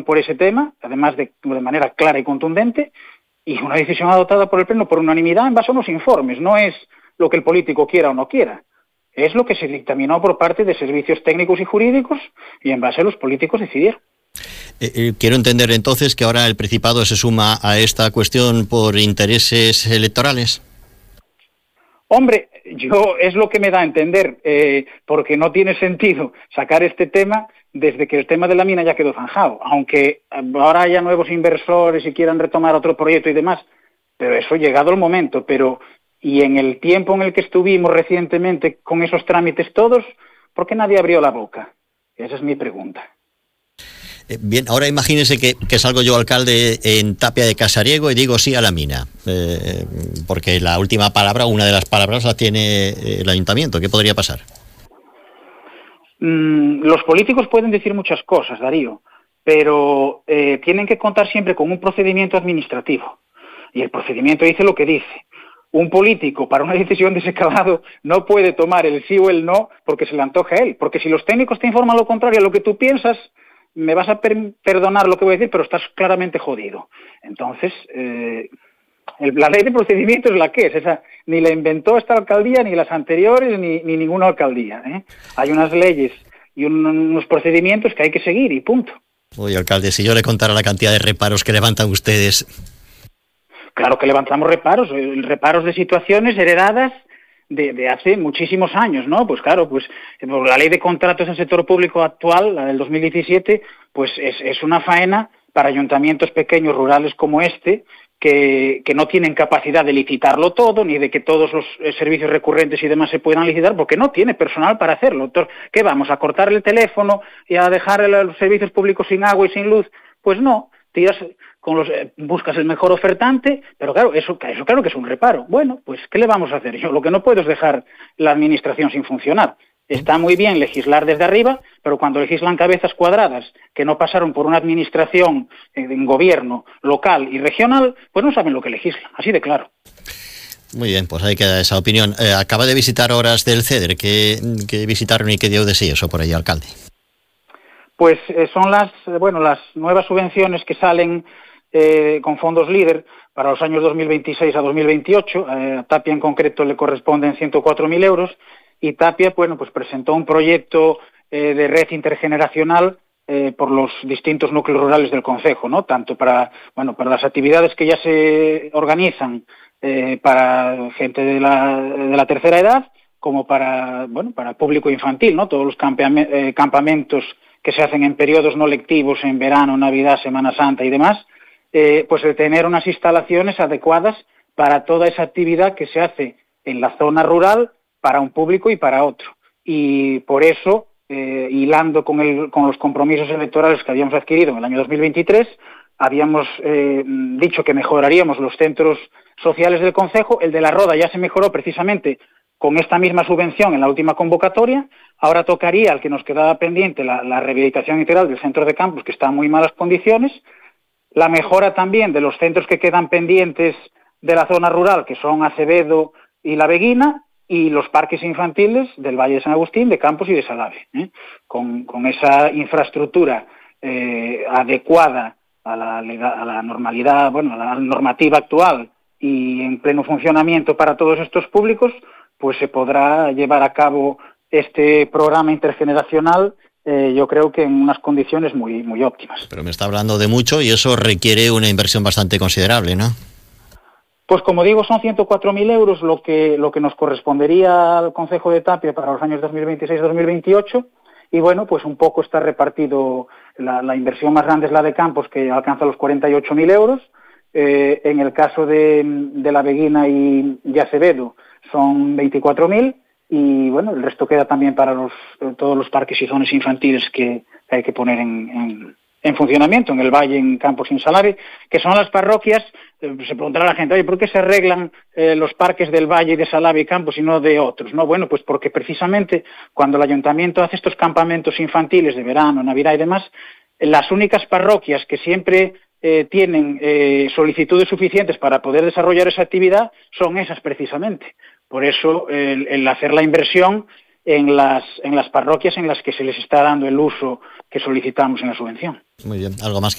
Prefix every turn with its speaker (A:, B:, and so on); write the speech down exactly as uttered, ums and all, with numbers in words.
A: por ese tema, además de, de manera clara y contundente, y una decisión adoptada por el Pleno por unanimidad en base a unos informes. No es lo que el político quiera o no quiera, es lo que se dictaminó por parte de servicios técnicos y jurídicos y en base a los políticos decidieron.
B: Eh, eh, quiero entender entonces que ahora el Principado se suma a esta cuestión por intereses electorales.
A: Hombre, yo es lo que me da a entender, eh, porque no tiene sentido sacar este tema desde que el tema de la mina ya quedó zanjado, aunque ahora haya nuevos inversores y quieran retomar otro proyecto y demás, pero eso llegado el momento, pero y en el tiempo en el que estuvimos recientemente con esos trámites todos, ¿por qué nadie abrió la boca? Esa es mi pregunta.
B: Bien, ahora imagínese que, que salgo yo alcalde en Tapia de Casariego y digo sí a la mina, eh, porque la última palabra, una de las palabras la tiene el ayuntamiento. ¿Qué podría pasar?
A: Mm, los políticos pueden decir muchas cosas, Darío, pero eh, tienen que contar siempre con un procedimiento administrativo. Y el procedimiento dice lo que dice. Un político, para una decisión de ese calado, no puede tomar el sí o el no porque se le antoja a él. Porque si los técnicos te informan lo contrario a lo que tú piensas, me vas a per- perdonar lo que voy a decir, pero estás claramente jodido. Entonces, eh, el, la ley de procedimiento es la que es. Esa, ni la inventó esta alcaldía, ni las anteriores, ni, ni ninguna alcaldía, ¿eh? Hay unas leyes y un, unos procedimientos que hay que seguir y punto.
B: Oye, alcalde, si yo le contara la cantidad de reparos que levantan ustedes...
A: Claro que levantamos reparos, reparos de situaciones heredadas de, de hace muchísimos años, ¿no? Pues claro, pues la ley de contratos del sector público actual, la del dos mil diecisiete, pues es, es una faena para ayuntamientos pequeños rurales como este, que, que no tienen capacidad de licitarlo todo, ni de que todos los eh, servicios recurrentes y demás se puedan licitar, porque no tiene personal para hacerlo. Entonces, ¿qué vamos? ¿A cortar el teléfono y a dejar el, los servicios públicos sin agua y sin luz? Pues no, tiras... con los eh, buscas el mejor ofertante, pero claro, eso, eso claro que es un reparo. Bueno, pues ¿qué le vamos a hacer? Yo lo que no puedo es dejar la administración sin funcionar. Está muy bien legislar desde arriba, pero cuando legislan cabezas cuadradas que no pasaron por una administración eh, en gobierno local y regional, pues no saben lo que legislan, así de claro.
B: Muy bien, pues ahí queda esa opinión. Eh, acaba de visitar Horas del Ceder. ¿Qué, qué visitaron y qué dio de sí eso por ahí, alcalde? Pues eh, son las, bueno, las nuevas subvenciones que salen Eh, con fondos líder para los años dos mil veintiséis a dos mil veintiocho. Eh, a Tapia en concreto le corresponden ciento cuatro mil euros y Tapia, bueno, pues presentó un proyecto eh, de red intergeneracional eh, por los distintos núcleos rurales del concejo, ¿no? Tanto para, bueno, para las actividades que ya se organizan eh, para gente de la, de la tercera edad, como para, bueno, para público infantil, ¿no? Todos los campame- eh, campamentos que se hacen en periodos no lectivos, en verano, Navidad, Semana Santa y demás. Eh, pues de tener unas instalaciones adecuadas para toda esa actividad que se hace en la zona rural para un público y para otro. Y por eso, eh, hilando con, el, con los compromisos electorales que habíamos adquirido en el año dos mil veintitrés, habíamos eh, dicho que mejoraríamos los centros sociales del concejo. El de La Roda ya se mejoró precisamente con esta misma subvención en la última convocatoria. Ahora tocaría, al que nos quedaba pendiente, la, la rehabilitación integral del centro de campus, que está en muy malas condiciones. La mejora también de los centros que quedan pendientes de la zona rural, que son Acevedo y La Beguina, y los parques infantiles del Valle de San Agustín, de Campos y de Salave, ¿eh? con, con esa infraestructura eh, adecuada a la, a la normalidad, bueno, a la normativa actual y en pleno funcionamiento para todos estos públicos, pues se podrá llevar a cabo este programa intergeneracional. Eh, yo creo que en unas condiciones muy muy óptimas. Pero me está hablando de mucho y eso requiere una inversión bastante considerable, ¿no?
A: Pues como digo, son ciento cuatro mil euros lo que lo que nos correspondería al Concejo de Tapia para los años dos mil veintiséis dos mil veintiocho, y bueno, pues un poco está repartido. La, la inversión más grande es la de Campos, que alcanza los cuarenta y ocho mil euros. Eh, en el caso de, de La Beguina y, y Acevedo son veinticuatro mil. Y bueno, el resto queda también para los, todos los parques y zonas infantiles que hay que poner en, en, en funcionamiento, en el Valle, en Campos y en Salave, que son las parroquias. Eh, se preguntará la gente, oye, ¿por qué se arreglan eh, los parques del Valle, de Salave y Campos y no de otros? No, bueno, pues porque precisamente cuando el ayuntamiento hace estos campamentos infantiles de verano, Navidad y demás, las únicas parroquias que siempre eh, tienen eh, solicitudes suficientes para poder desarrollar esa actividad son esas precisamente. Por eso, el, el hacer la inversión en las, en las parroquias en las que se les está dando el uso que solicitamos en la subvención.
B: Muy bien, ¿algo más?